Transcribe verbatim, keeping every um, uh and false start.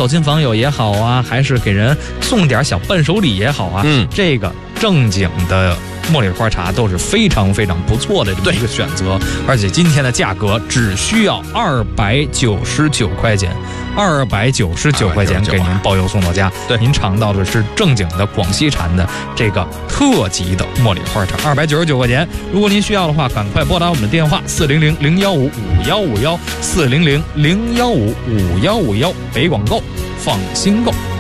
走亲访友也好啊，还是给人送点小伴手礼也好啊， 嗯， 这个正经的茉莉花茶都是非常非常不错的这么一个选择，而且今天的价格只需要二百九十九块钱，二百九十九块钱给您包邮送到家。 对， 您尝到的是正经的广西产的这个特级的茉莉花茶，二百九十九块钱。如果您需要的话，赶快拨打我们的电话四零零零幺五五幺五幺四零零零幺五五幺五幺，北广购，放心购。